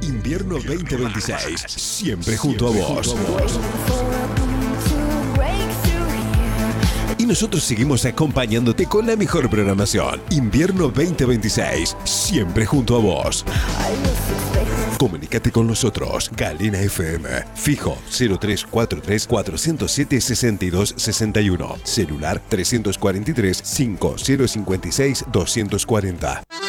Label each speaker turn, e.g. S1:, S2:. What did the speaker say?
S1: Invierno 2026. Siempre junto a vos. Y nosotros seguimos acompañándote con la mejor programación. Invierno 2026. Siempre junto a vos. Comunícate con nosotros. Galena FM. Fijo 0343 407 6261. Celular 343 5056 240.